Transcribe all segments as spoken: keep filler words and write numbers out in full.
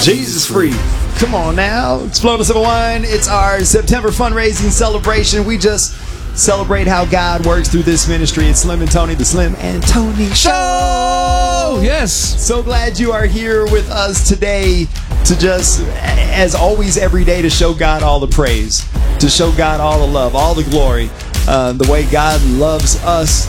Jesus Freak. Come on now. It's Flow one oh one. It's our September fundraising celebration. We just celebrate how God works through this ministry. It's Slim and Tony, the Slim and Tony Show. Yes. So glad you are here with us today to just, as always, every day to show God all the praise, to show God all the love, all the glory, uh, the way God loves us.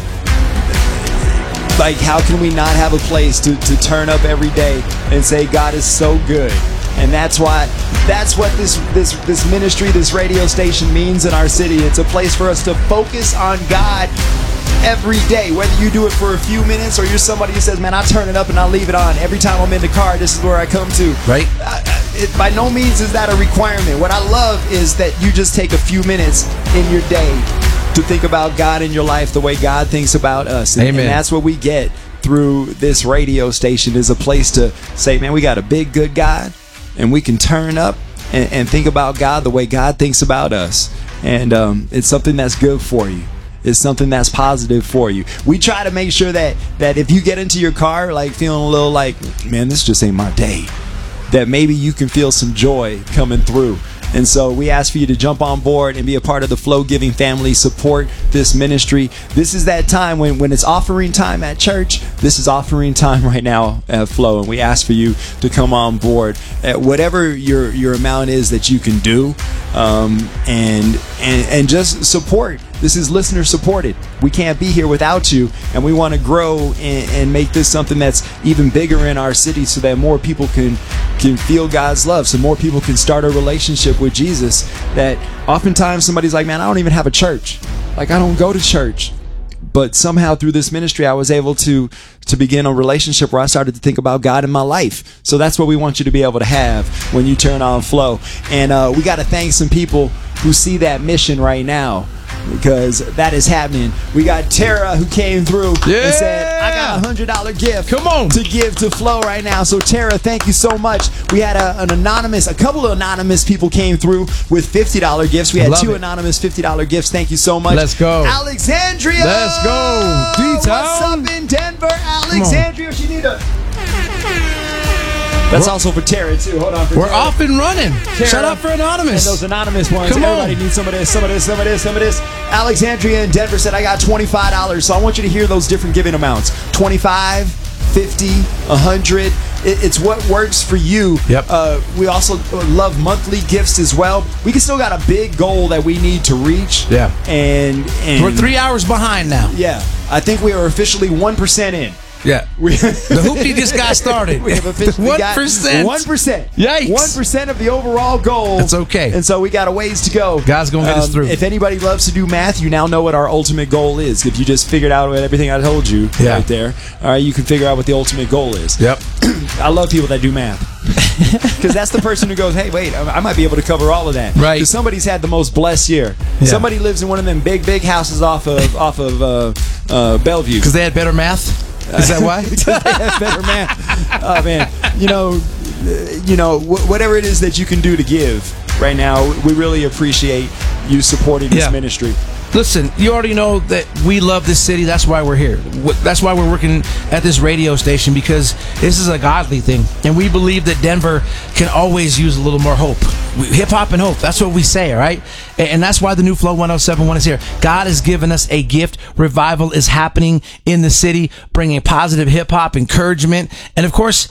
Like, how can we not have a place to, to turn up every day and say God is so good? And that's why, that's what this this this ministry, this radio station means in our city. It's a place for us to focus on God every day, whether you do it for a few minutes or you're somebody who says, man, I turn it up and I leave it on. Every time I'm in the car, this is where I come to. Right. I, it, by no means is that a requirement. What I love is that you just take a few minutes in your day to think about God in your life the way God thinks about us. And, Amen. And that's what we get through this radio station, is a place to say, man, we got a big, good God, and we can turn up and, and think about God the way God thinks about us. And um, it's something that's good for you. It's something that's positive for you. We try to make sure that, that if you get into your car, like feeling a little like, man, this just ain't my day, that maybe you can feel some joy coming through. And so we ask for you to jump on board and be a part of the Flow Giving family, support this ministry. This is that time when, when it's offering time at church. This is offering time right now at Flow, and we ask for you to come on board at whatever your your amount is that you can do, um, and, and and just support. This is listener supported. We can't be here without you, and we want to grow and, and make this something that's even bigger in our city, so that more people can can feel God's love, so more people can start a relationship with Jesus. That oftentimes somebody's like, man, I don't even have a church. Like, I don't go to church. But somehow through this ministry, I was able to to begin a relationship where I started to think about God in my life. So that's what we want you to be able to have when you turn on Flow. And uh, we got to thank some people who see that mission right now, because that is happening. We got Tara, who came through yeah. and said, I got a one hundred dollars gift Come on. to give to Flow right now. So Tara, thank you so much. We had a, an anonymous, a couple of anonymous people came through with fifty dollars gifts. We had Love two it. anonymous fifty dollars gifts. Thank you so much. Let's go. Alexandria. Let's go. D-Town. What's up in Denver? Alexandria, she need a... That's We're, also for Tara, too. Hold on. For we're Tara. off and running. Tara. Shout out for Anonymous. And those anonymous ones. Come Everybody on. needs some of this, some of this, some of this, some of this. Alexandria in Denver said, I got twenty-five dollars. So I want you to hear those different giving amounts. twenty-five, fifty, one hundred. It, it's what works for you. Yep. Uh, we also love monthly gifts as well. We can still got a big goal that we need to reach. Yeah. And, and We're three hours behind now. Yeah. I think we are officially one percent in. Yeah. We, the hoopty just got started. We have officially one got percent. one percent. Yikes. one percent of the overall goal. That's okay. And so we got a ways to go. God's going to get us through. If anybody loves to do math, you now know what our ultimate goal is. If you just figured out everything I told you Yeah. right there, all right, you can figure out what the ultimate goal is. Yep. I love people that do math. Because that's the person who goes, hey, wait, I might be able to cover all of that. Right. Because somebody's had the most blessed year. Yeah. Somebody lives in one of them big, big houses off of off of uh, uh, Bellevue. Because they had better math? Is that why? Because they have better math. Oh, man. You know, you know, wh- whatever it is that you can do to give right now, we really appreciate you supporting this Yeah. ministry. Listen, you already know that we love this city. That's why we're here. That's why we're working at this radio station, because this is a godly thing. And we believe that Denver can always use a little more hope. Hip-hop and hope. That's what we say, all right? And that's why the new Flow one oh seven point one is here. God has given us a gift. Revival is happening in the city, bringing positive hip-hop, encouragement. And, of course,